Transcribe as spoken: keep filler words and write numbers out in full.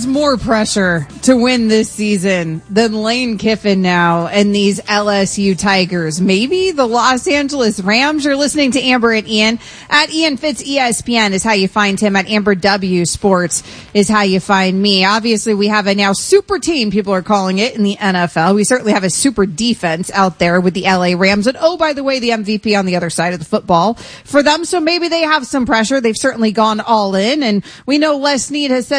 more pressure to win this season than Lane Kiffin now and these L S U Tigers? Maybe the Los Angeles Rams. You're listening to Amber and Ian. At Ian Fitz E S P N is how you find him. At Amber W Sports is how you find me. Obviously, we have a now super team, people are calling it, in the N F L. We certainly have a super defense out there with the L A Rams. And oh, by the way, the M V P on the other side of the football for them. So maybe they have some pressure. They've certainly gone all in. And we know Les Snead has said